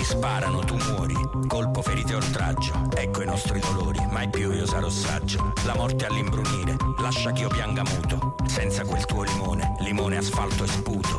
sparano, tu muori, colpo, ferite, oltraggio, ecco i nostri dolori, mai più io sarò saggio. La morte all'imbrunire, lascia che io pianga muto, senza quel tuo limone, limone, asfalto e sputo.